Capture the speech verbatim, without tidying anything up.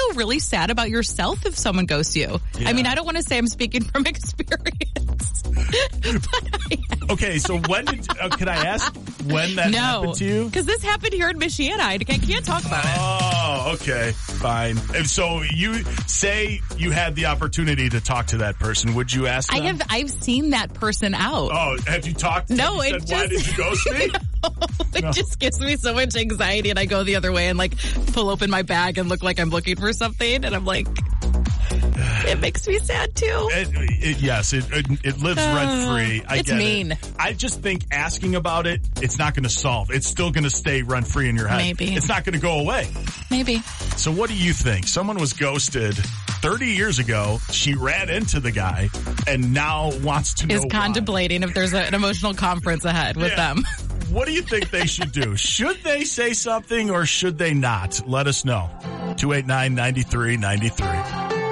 feel really sad about yourself if someone ghosts you. Yeah. I mean, I don't want to say I'm speaking from experience. But I Okay, so when did, uh, can I ask when that no, happened to you? because this happened here in Michiana. I can't, can't talk about it. Oh, okay, fine. And so you say you had the opportunity to talk to that person. Would you ask them? I have, I've seen that person out. Oh, have you talked? No, have you it said, why just- did you ghost me? It No. just gives me so much anxiety, and I go the other way and like pull open my bag and look like I'm looking for something, and I'm like, it makes me sad too. It, it, yes, it it, it lives Uh, rent free. I it's get mean. It. I just think asking about it, it's not going to solve. It's still going to stay rent free in your head. Maybe. It's not going to go away. Maybe. So what do you think? Someone was ghosted thirty years ago. She ran into the guy and now wants to know Is why. contemplating if there's a, an emotional conference ahead with Yeah. them. What do you think they should do? Should they say something or should they not? Let us know. two eight nine, nine three nine three.